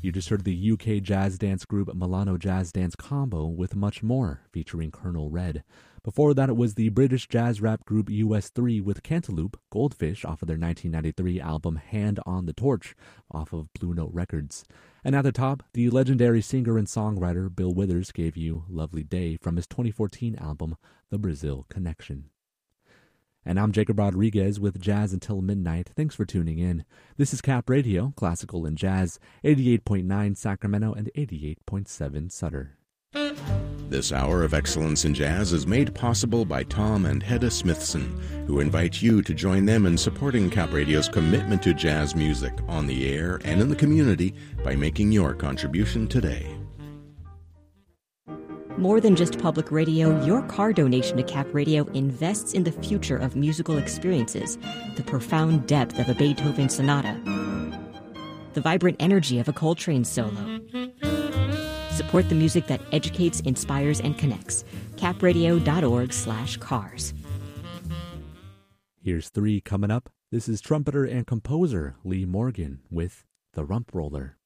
You just heard the UK jazz dance group Milano Jazz Dance Combo with Much More, featuring Colonel Red. Before that, it was the British jazz rap group US3 with Cantaloupe, Goldfish, off of their 1993 album Hand on the Torch, off of Blue Note Records. And at the top, the legendary singer and songwriter Bill Withers gave you Lovely Day from his 2014 album The Brazil Connection. And I'm Jacob Rodriguez with Jazz Until Midnight. Thanks for tuning in. This is Cap Radio, classical and jazz, 88.9 Sacramento and 88.7 Sutter. This hour of excellence in jazz is made possible by Tom and Hedda Smithson, who invite you to join them in supporting Cap Radio's commitment to jazz music on the air and in the community by making your contribution today. More than just public radio, your car donation to Cap Radio invests in the future of musical experiences, the profound depth of a Beethoven sonata, the vibrant energy of a Coltrane solo. Support the music that educates, inspires, and connects. capradio.org/cars. Here's 3 coming up. This is trumpeter and composer Lee Morgan with The Rump Roller.